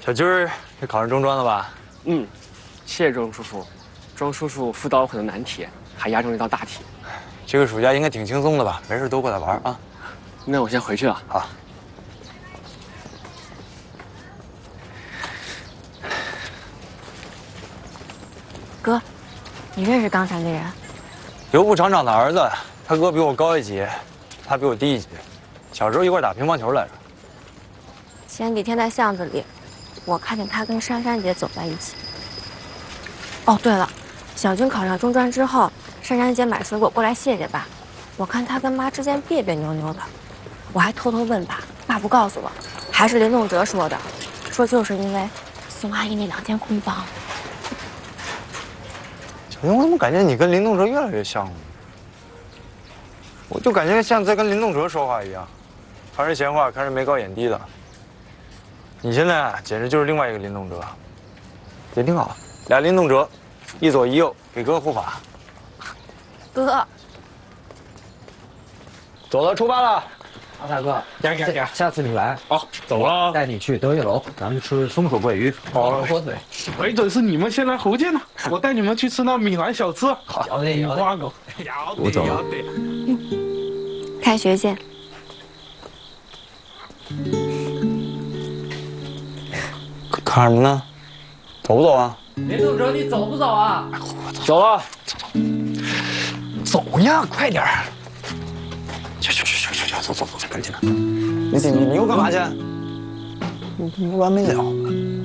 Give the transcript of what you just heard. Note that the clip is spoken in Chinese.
小军儿也考上中专了吧？ 嗯，谢谢庄叔叔。庄叔叔辅导我很多难题，还押中了一道大题。 这个暑假应该挺轻松的吧？没事多过来玩啊。 那我先回去了。 好。 哥，你认识刚才那人？ 刘部厂长的儿子，他哥比我高一级，他比我低一级。小时候一块打乒乓球来着。 前几天在巷子里，我看见他跟珊珊姐走在一起。哦，对了，小军考上中专之后，珊珊姐买水果过来谢谢爸。我看他跟妈之间别别扭扭的，我还偷偷问爸，爸不告诉我，还是林栋哲说的，说就是因为宋阿姨那2间空房。 小军，我怎么感觉你跟林栋哲越来越像了？我就感觉像在跟林栋哲说话一样，看人闲话，看人眉高眼低的。你现在啊，简直就是另外一个林栋哲。也挺好，俩林栋哲，一左一右，给哥护法。 哥， 走了，出发了。 阿大哥， 点，下次你来， 好，走了。 带你去德月楼，咱们吃松鼠桂鱼，好火腿。 没准是你们先来福建呢，我带你们去吃那闽南小吃。 好的， 米花狗。 我走了。 开学见。 看什么呢？走不走啊？ 林栋哲，你走不走啊？ 走了。走呀，快点儿！去，走，赶紧的。你又干嘛去？没完没了。